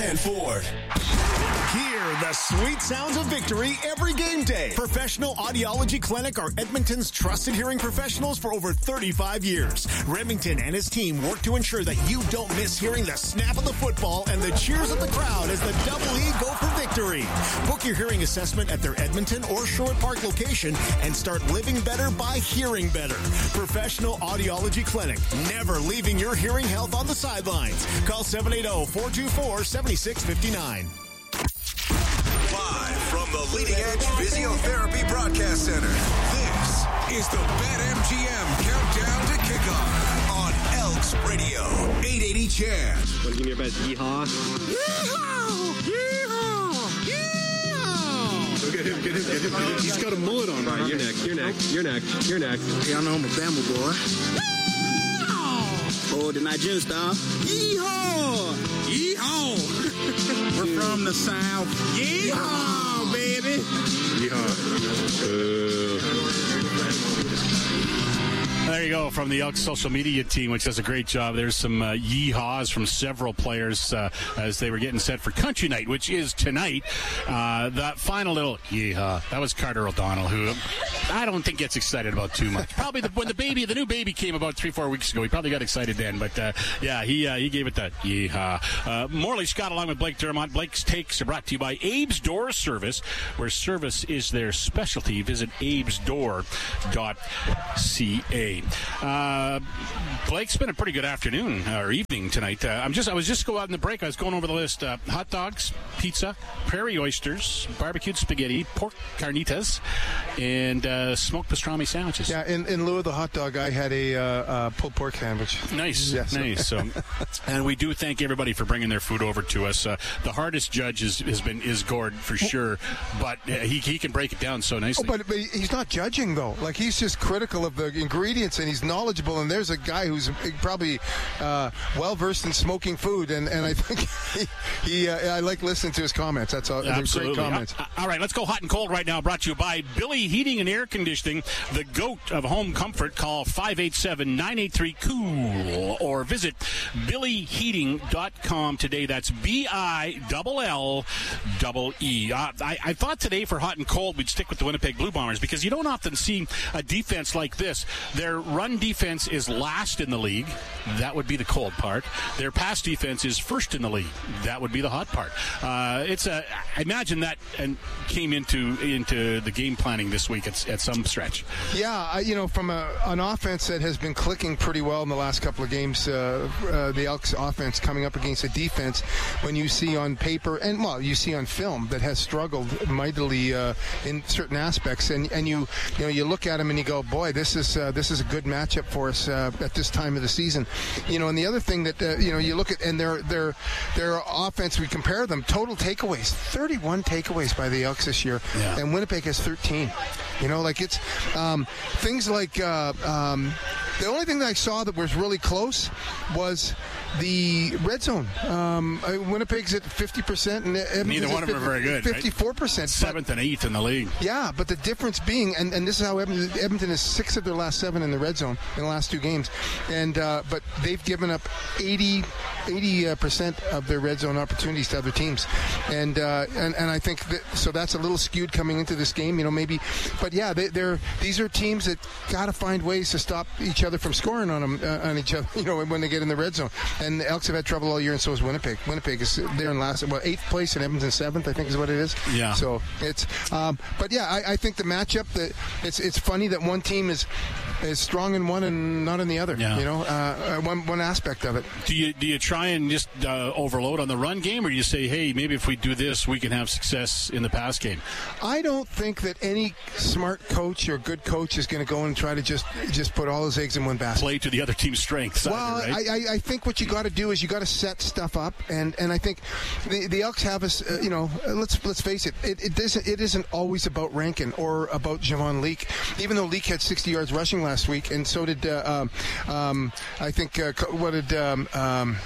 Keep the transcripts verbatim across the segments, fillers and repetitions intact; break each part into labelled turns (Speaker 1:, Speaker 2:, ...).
Speaker 1: Ryan Ford.
Speaker 2: Hear the sweet sounds of victory every game day. Professional Audiology Clinic are Edmonton's trusted hearing professionals for over thirty-five years. Remington and his team work to ensure that you don't miss hearing the snap of the football and the cheers of the crowd as the Double E go for victory. Book your hearing assessment at their Edmonton or Sherwood Park location and start living better by hearing better. Professional Audiology Clinic, never leaving your hearing health on the sidelines. Call seven eight zero, four two four, seven six five nine.
Speaker 1: Live from the Leading Edge Physiotherapy Broadcast Center, this is the BetMGM Countdown to Kickoff on Elks Radio, eight eighty C H A M.
Speaker 3: Want to give me your best yeehaw?
Speaker 4: Yeehaw! Yeehaw! Yeehaw!
Speaker 3: Look at him, get him, get him, get him. He's got a mullet on. All right, you're next, you're next, you're next, you're next.
Speaker 4: Y'all know I'm a Bama boy.
Speaker 5: Oh, the Nigerian style.
Speaker 4: Yeehaw! Yeehaw! We're from the South. Yeehaw, baby!
Speaker 3: Yeehaw. Uh,
Speaker 6: There you go, from the Elks social media team, which does a great job. There's some uh, yeehaws from several players uh, as they were getting set for Country Night, which is tonight. Uh, that final little yeehaw, that was Carter O'Donnell, who I don't think gets excited about too much. Probably the, when the baby, the new baby came about three, four weeks ago, he probably got excited then. But uh, yeah, he uh, he gave it that yeehaw. Uh, Morley Scott along with Blake Dermott. Blake's Takes are brought to you by Abe's Door Service, where service is their specialty. Visit abes door dot c a. Uh, Blake's been a pretty good afternoon uh, or evening tonight. Uh, I'm just I was just going out in the break. I was going over the list: uh, hot dogs, pizza, prairie oysters, barbecued spaghetti, pork carnitas, and uh, smoked pastrami sandwiches.
Speaker 7: Yeah, in, in lieu of the hot dog, I had a uh, uh, pulled pork sandwich.
Speaker 6: Nice,
Speaker 7: yes.
Speaker 6: nice. So, and we do thank everybody for bringing their food over to us. Uh, the hardest judge is, has been is Gord for sure, but uh, he he can break it down so nicely.
Speaker 7: Oh, but, but he's not judging though. Like he's just critical of the ingredients, and he's knowledgeable. And there's a guy who's probably uh, well versed in smoking food, and, and I think he, he uh, I like listening to his comments. That's all.
Speaker 6: Absolutely.
Speaker 7: Great comments.
Speaker 6: Uh, all right, let's go hot and cold right now. Brought to you by Billy Heating and Air Conditioning, the GOAT of home comfort. Call five eight seven, nine eight three, cool or visit billy heating dot com today. That's B I L L E E. Uh, I, I thought today for hot and cold we'd stick with the Winnipeg Blue Bombers because you don't often see a defense like this. Their run defense is last in the league. That would be the cold part. Their pass defense is first in the league. That would be the hot part. Uh, it's a. I imagine that and came into into the game planning this week at, at some stretch.
Speaker 7: Yeah, I, you know, from a, an offense that has been clicking pretty well in the last couple of games, uh, uh, the Elks offense coming up against a defense when you see on paper and well, you see on film that has struggled mightily uh, in certain aspects, and and you you know you look at them and you go, boy, this is uh, this is a good matchup for us uh, at this time of the season, you know. And the other thing that uh, you know you look at and their their their offense, we compare them total takeaways, thirty-one takeaways by the Elks this year,
Speaker 6: yeah.
Speaker 7: and Winnipeg has thirteen. You know, like it's um, things like uh, um, the only thing that I saw that was really close was the red zone. Um, Winnipeg's at fifty percent, and Edmonton's
Speaker 6: neither one of them are very good.
Speaker 7: fifty-four percent,
Speaker 6: right? Seventh and eighth in the league.
Speaker 7: Yeah, but the difference being, and, and this is how Edmonton, Edmonton is six of their last seven in the red zone in the last two games, and uh, but they've given up eighty percent of their red zone opportunities to other teams, and uh, and and I think that, so that's a little skewed coming into this game, you know, maybe, but yeah, they, they're these are teams that got to find ways to stop each other from scoring on them uh, on each other, you know, when they get in the red zone. And the Elks have had trouble all year, and so is Winnipeg. Winnipeg is there in last, well, eighth place, and Edmonton seventh, I think, is what it is.
Speaker 6: Yeah.
Speaker 7: So it's, um, but yeah, I, I think the matchup that it's it's funny that one team is is strong in one and not in the other.
Speaker 6: Yeah.
Speaker 7: You know, uh, one one aspect of it.
Speaker 6: Do you do you try and just uh, overload on the run game, or do you say, hey, maybe if we do this, we can have success in the pass game?
Speaker 7: I don't think that any smart coach or good coach is going to go and try to just just put all his eggs in one basket.
Speaker 6: Play to the other team's strengths.
Speaker 7: Well,
Speaker 6: either, right?
Speaker 7: I, I think what you got to do is you got to set stuff up, and, and I think the the Elks have us. Uh, you know, let's let's face it, it it isn't it isn't always about Rankin or about Javon Leake. Even though Leake had sixty yards rushing last week, and so did uh, um, um, I think uh, what did um, um,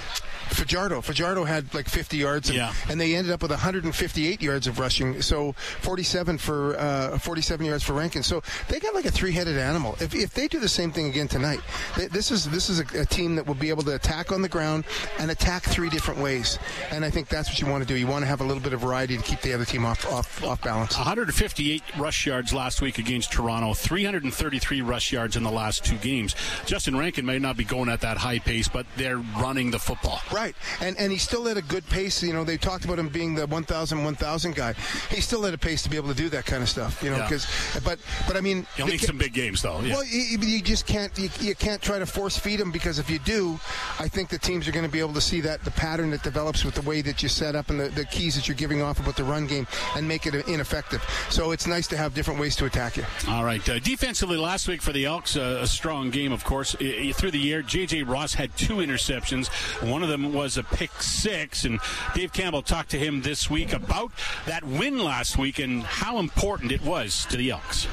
Speaker 7: Fajardo. Fajardo had like fifty yards, and,
Speaker 6: yeah.
Speaker 7: and they ended up with one hundred fifty-eight yards of rushing. So forty-seven for uh, forty-seven yards for Rankin. So they got like a three-headed animal. If, if they do the same thing again tonight, they, this is this is a, a team that will be able to attack on the ground and attack three different ways. And I think that's what you want to do. You want to have a little bit of variety to keep the other team off off, off balance.
Speaker 6: one hundred fifty-eight rush yards last week against Toronto, three hundred thirty-three rush yards in the last two games. Justin Rankin may not be going at that high pace, but they're running the football.
Speaker 7: Right, and and he still at a good pace. You know, they talked about him being the one thousand, one thousand guy. He's still at a pace to be able to do that kind of stuff. You know, because yeah. but but I mean,
Speaker 6: he'll need some big games though. Yeah.
Speaker 7: Well, you, you just can't you, you can't try to force feed him, because if you do, I think the teams are going to be able to see that the pattern that develops with the way that you set up and the, the keys that you're giving off about the run game and make it ineffective. So it's nice to have different ways to attack you.
Speaker 6: All right, uh, defensively last week for the Elks, uh, a strong game, of course. I, through the year, J J Ross had two interceptions. One of them was a pick six, and Dave Campbell talked to him this week about that win last week and how important it was to the Elks.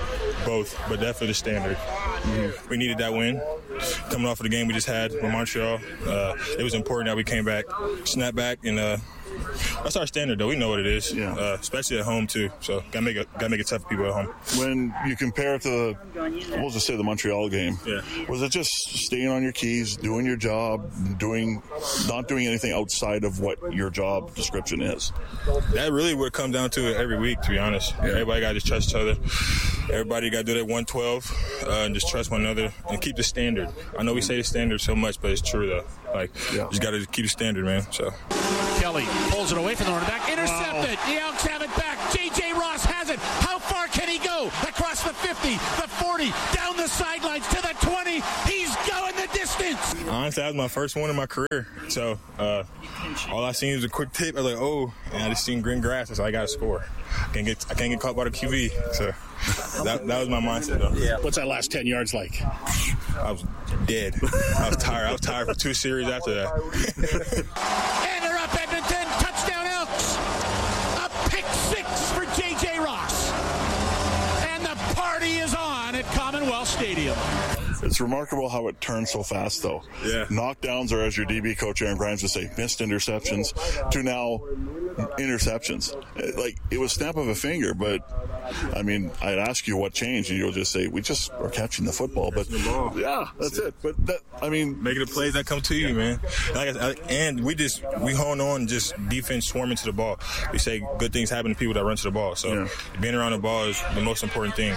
Speaker 5: Both, but definitely the standard. Mm-hmm. We needed that win. Coming off of the game we just had with Montreal, uh, it was important that we came back, snapped back, and uh, that's our standard, though. We know what it is,
Speaker 8: yeah.
Speaker 5: uh, especially at home too. So gotta make it, gotta make it tough for people at home.
Speaker 8: When you compare it to, we'll just say the Montreal game,
Speaker 5: yeah.
Speaker 8: was it just staying on your keys, doing your job, doing, not doing anything outside of what your job description is?
Speaker 5: That really would come down to it every week, to be honest. Yeah. Everybody got to just trust each other. Everybody got to do that one twelve uh, and just trust one another and keep the standard. I know we say the standard so much, but it's true though. Like, yeah. just got to keep the standard, man. So.
Speaker 6: Kelly pulls it away from the running back. Intercepted. Wow. The Elks have it back. J J Ross has it. How far can he go? Across the fifty, the forty, down the sidelines to the twenty. He's going the distance.
Speaker 5: Honestly, that was my first one in my career. So uh, all I seen was a quick tip. I was like, oh, and I just seen green grass. So I got to score. I can't get I can't get caught by the Q B. So that that was my mindset, though.
Speaker 6: Yeah. What's that last ten yards like?
Speaker 5: I was dead. I was tired. I was tired for two series after that.
Speaker 6: And they're up, Edmonton. Touchdown Elks. A pick six for J J Ross. And the party is on at Commonwealth Stadium.
Speaker 8: It's remarkable how it turns so fast, though.
Speaker 5: Yeah.
Speaker 8: Knockdowns, or as your D B coach Aaron Grimes would say, missed interceptions, to now interceptions. Like, it was snap of a finger, but I mean, I'd ask you what changed, and you'll just say, we just are catching the football. But yeah, that's it. But that, I mean,
Speaker 5: making the plays that come to you, man. Like, I, and we just we hone on just defense swarming to the ball. We say good things happen to people that run to the ball. So yeah. being around the ball is the most important thing.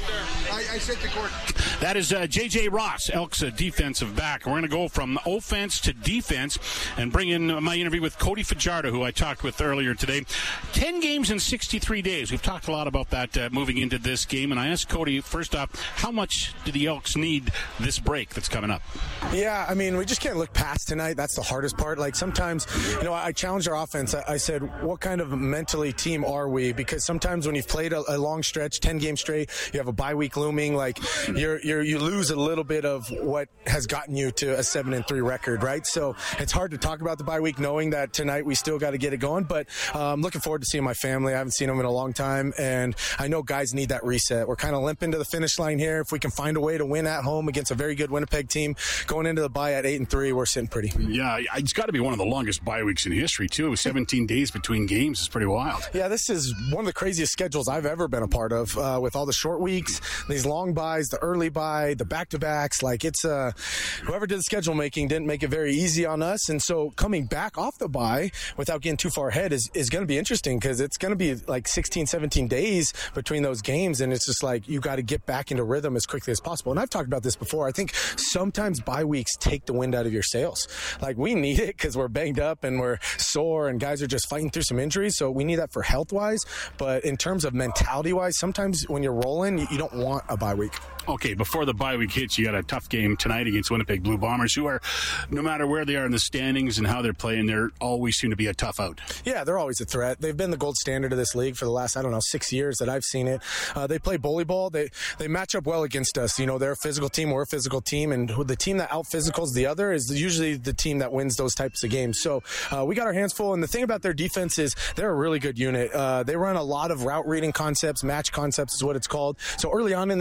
Speaker 7: I, I said to Gordon.
Speaker 6: That is uh, J J Ross, Elks uh, defensive back. We're going to go from offense to defense and bring in my interview with Cody Fajardo, who I talked with earlier today. Ten games in sixty-three days. We've talked a lot about that uh, moving into this game, and I asked Cody, first off, how much do the Elks need this break that's coming up?
Speaker 9: Yeah, I mean, we just can't look past tonight. That's the hardest part. Like, sometimes, you know, I challenged our offense. I, I said, what kind of mentally team are we? Because sometimes when you've played a, a long stretch, ten games straight, you have a bye week looming, like, you're, you're, you lose a little bit of what has gotten you to a seven and three record, right? So it's hard to talk about the bye week knowing that tonight we still got to get it going, but I'm um, looking forward to seeing my family. I haven't seen them in a long time, and I know guys need that reset. We're kind of limping to the finish line here. If we can find a way to win at home against a very good Winnipeg team, going into the bye at eight and three, we're sitting pretty.
Speaker 6: Yeah, it's got to be one of the longest bye weeks in history too. It was seventeen days between games. It's pretty wild.
Speaker 9: Yeah, this is one of the craziest schedules I've ever been a part of, uh, with all the short weeks, these long buys, the early bye, the back-to-backs. Like, it's uh, whoever did the schedule making didn't make it very easy on us, and so coming back off the bye without getting too far ahead is, is going to be interesting, because it's going to be like sixteen, seventeen days between those games, and it's just like you got to get back into rhythm as quickly as possible. And I've talked about this before. I think sometimes bye weeks take the wind out of your sails. Like, we need it because we're banged up and we're sore and guys are just fighting through some injuries, so we need that for health-wise. But in terms of mentality-wise, sometimes when you're rolling, you, you don't want a bye week.
Speaker 6: Okay, before the bye week hits, you got a tough game tonight against Winnipeg Blue Bombers, who are, no matter where they are in the standings and how they're playing, they're always seem to be a tough out.
Speaker 9: Yeah, they're always a threat. They've been the gold standard of this league for the last, I don't know, six years that I've seen it. Uh, they play bully ball. They they match up well against us. You know, they're a physical team, we're a physical team, and the team that out-physicals the other is usually the team that wins those types of games. So uh, we got our hands full, and the thing about their defense is they're a really good unit. Uh, they run a lot of route reading concepts, match concepts is what it's called. So early on in the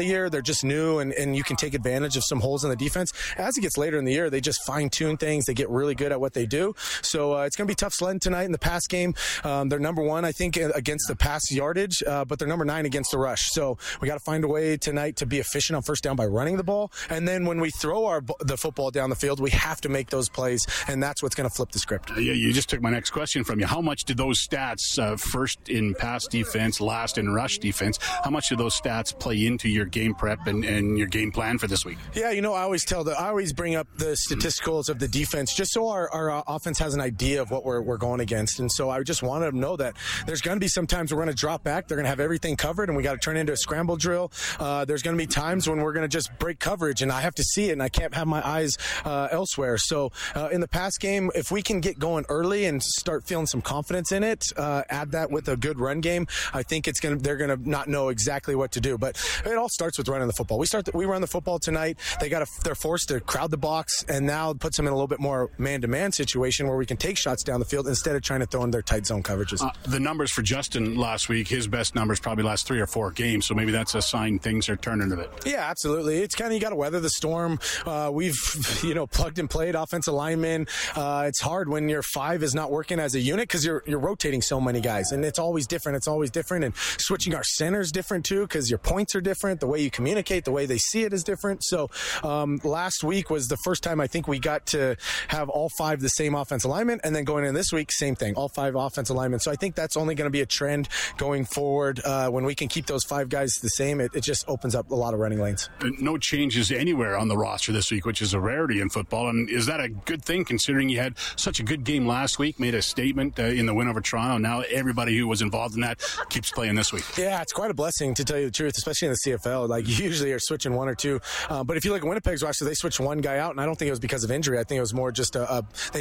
Speaker 9: year, they're just new, and, and you can take advantage of some holes in the defense. As it gets later in the year, they just fine-tune things. They get really good at what they do. So uh, it's going to be tough sledding tonight in the pass game. Um, they're number one, I think, against the pass yardage, uh, but they're number nine against the rush. So we got to find a way tonight to be efficient on first down by running the ball. And then when we throw our the football down the field, we have to make those plays, and that's what's going to flip the script.
Speaker 6: Uh, yeah, you just took my next question from you. How much did those stats, uh, first in pass defense, last in rush defense, how much do those stats play into your game prep and, and your game plan for this week?
Speaker 9: Yeah, you know, I always tell the, I always bring up the statisticals of the defense just so our, our uh, offense has an idea of what we're, we're going against. And so I just wanted them to know that there's going to be some times we're going to drop back. They're going to have everything covered, and we got to turn it into a scramble drill. Uh, there's going to be times when we're going to just break coverage, and I have to see it, and I can't have my eyes uh, elsewhere. So uh, in the pass game, if we can get going early and start feeling some confidence in it, uh, add that with a good run game, I think it's going to, they're going to not know exactly what to do. But it all starts with running the football. We start the, we run the football tonight. They got they're forced to crowd the box, and now it puts them in a little bit more man-to-man situation where we can take shots down the field instead of trying to throw in their tight zone coverages.
Speaker 6: Uh, the numbers for Justin last week, his best numbers probably last three or four games, so maybe that's a sign things are turning a bit.
Speaker 9: Yeah, absolutely. It's kind of, you got to weather the storm. Uh, we've, you know, plugged and played offensive linemen. Uh, it's hard when your five is not working as a unit because you're you're rotating so many guys, and it's always different. It's always different, and switching our centers different too because your points are different. The way you communicate, the way they see it is different. So um, last week was the first time I think we got to have all five the same offensive linemen, and then going in this week, same thing, all five offensive linemen. So I think that's only going to be a trend going forward. Uh, when we can keep those five guys the same, it, it just opens up a lot of running lanes.
Speaker 6: No changes anywhere on the roster this week, which is a rarity in football. And is that a good thing considering you had such a good game last week, made a statement uh, in the win over Toronto? Now everybody who was involved in that keeps playing this week.
Speaker 9: Yeah, it's quite a blessing, to tell you the truth, especially in the C F L. Like, you usually are switching one or two. Uh, but if you look at Winnipeg's roster, they switched one guy out, and I don't think it was because of injury. I think it was more just a, a they